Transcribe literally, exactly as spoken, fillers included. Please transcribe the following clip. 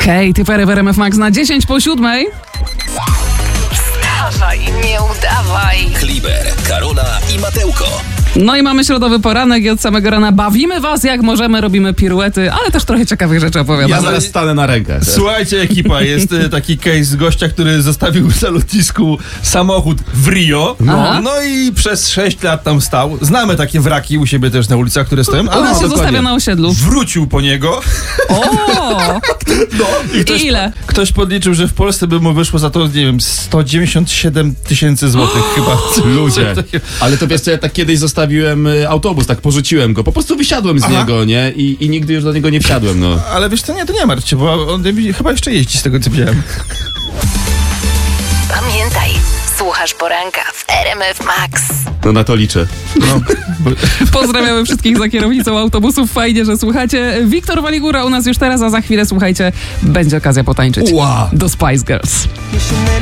Katy Perry w R M F Max na dziesięć po siódmej. Wstawaj, nie udawaj. Kliber, Karola i Matełko. No i mamy środowy poranek i od samego rana bawimy was jak możemy, robimy piruety, ale też trochę ciekawych rzeczy opowiadamy. Ja zaraz stanę na rękę. Słuchajcie, ekipa, jest y, taki case gościa, który zostawił na lotnisku samochód w Rio. Aha. No i przez sześć lat tam stał. Znamy takie wraki u siebie też na ulicach, które stoją. Ona Ale się dokładnie. zostawia na osiedlu. Wrócił po niego. O! I, ktoś, I ile? Ktoś podliczył, że w Polsce by mu wyszło za to, nie wiem, sto dziewięćdziesiąt siedem tysięcy złotych chyba. Ludzie. Ale to wiesz co, ja tak kiedyś zostawiłem y, autobus, tak porzuciłem go. Po prostu wysiadłem z Aha. niego, nie? I, I nigdy już do niego nie wsiadłem, no. Ale wiesz co, nie, to nie martw się, bo on chyba jeszcze jeździ z tego, co widziałem. Pamiętaj, słuchasz poranka w R M F Max. No na to liczę. No, bo... Pozdrawiamy wszystkich za kierownicą autobusów. Fajnie, że słuchacie. Wiktor Waligura u nas już teraz, a za chwilę, słuchajcie, będzie okazja potańczyć Ua. do Spice Girls.